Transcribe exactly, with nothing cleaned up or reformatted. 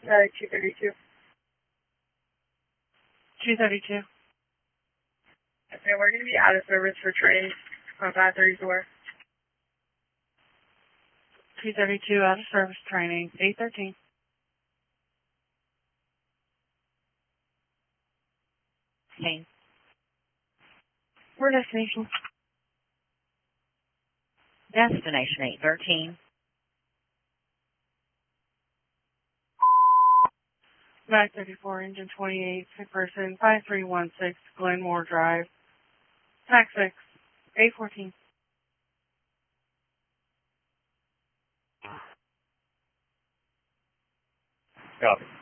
Uh, two thirty-two. two thirty-two. Okay, we're going to be out of service for train on five thirty-four. two thirty-two, out of service training, eight thirteen. Okay. Where destination? Destination eight thirteen. nine thirty-four, engine twenty-eight, sick person, five three one six, Glenmore Drive. Tax six, eight fourteen. Copy.